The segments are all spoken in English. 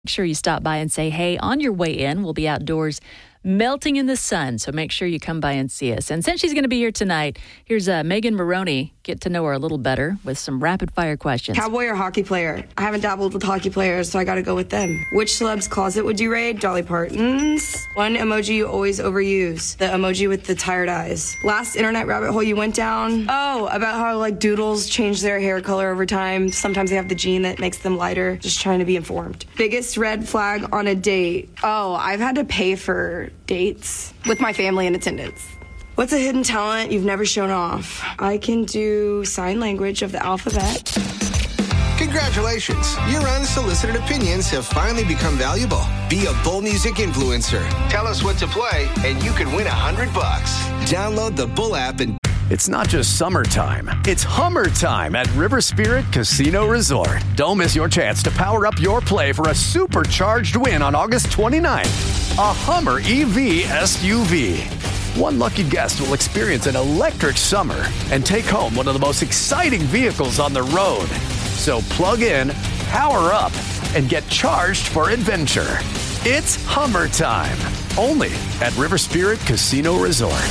Make sure you stop by and say hey on your way in. We'll be outdoors melting in the sun, so make sure you come by and see us. And since she's going to be here tonight, here's Megan Maroney. Get to know her a little better with some rapid-fire questions. Cowboy or hockey player? I haven't dabbled with hockey players, so I got to go with them. Which celeb's closet would you raid? Dolly Parton's. One emoji you always overuse? The emoji with the tired eyes. Last internet rabbit hole you went down? Oh, about how, doodles change their hair color over time. Sometimes they have the gene that makes them lighter. Just trying to be informed. Biggest red flag on a date? Oh, I've had to pay for dates with my family in attendance. What's a hidden talent you've never shown off? I can do sign language of the alphabet. Congratulations! Your unsolicited opinions have finally become valuable. Be a Bull Music influencer. Tell us what to play, and you could win $100. Download the Bull app and... It's not just summertime, it's Hummer time at River Spirit Casino Resort. Don't miss your chance to power up your play for a supercharged win on August 29th. A Hummer EV SUV. One lucky guest will experience an electric summer and take home one of the most exciting vehicles on the road. So plug in, power up, and get charged for adventure. It's Hummer time, only at River Spirit Casino Resort.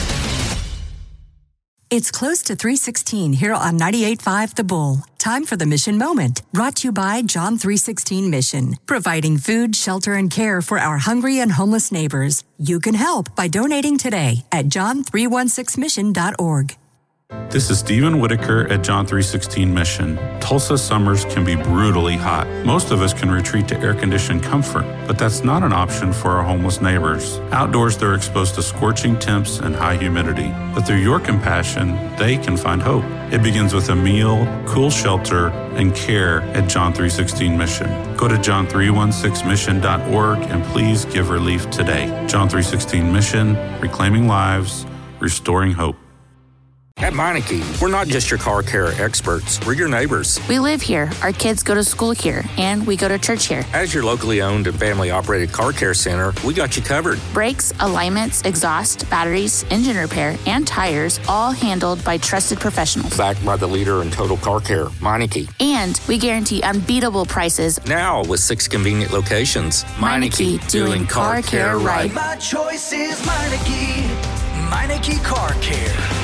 It's close to 3:16 here on 98.5 The Bull. Time for the Mission Moment, brought to you by John 316 Mission, providing food, shelter, and care for our hungry and homeless neighbors. You can help by donating today at john316mission.org. This is Stephen Whitaker at John 316 Mission. Tulsa summers can be brutally hot. Most of us can retreat to air-conditioned comfort, but that's not an option for our homeless neighbors. Outdoors, they're exposed to scorching temps and high humidity. But through your compassion, they can find hope. It begins with a meal, cool shelter, and care at John 316 Mission. Go to john316mission.org and please give relief today. John 316 Mission, reclaiming lives, restoring hope. At Meineke, we're not just your car care experts, we're your neighbors. We live here, our kids go to school here, and we go to church here. As your locally owned and family-operated car care center, we got you covered. Brakes, alignments, exhaust, batteries, engine repair, and tires, all handled by trusted professionals. Backed by the leader in total car care, Meineke. And we guarantee unbeatable prices. Now with 6 convenient locations. Meineke, doing car care right. My choice is Meineke. Meineke Car Care.